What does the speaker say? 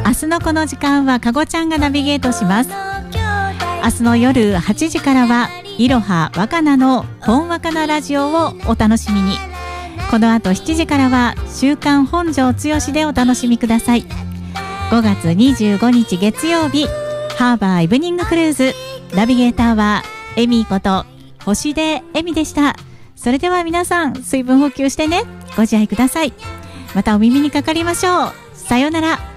明日のこの時間はかごちゃんがナビゲートします。明日の夜8時からはいろはわかなのほんわかなラジオをお楽しみに。この後7時からは週刊本庄つよしでお楽しみください。5月25日月曜日、ハーバーイブニングクルーズ、ナビゲーターはエミーこと星出エミでした。それでは皆さん水分補給してね。ご自愛ください。またお耳にかかりましょう。さようなら。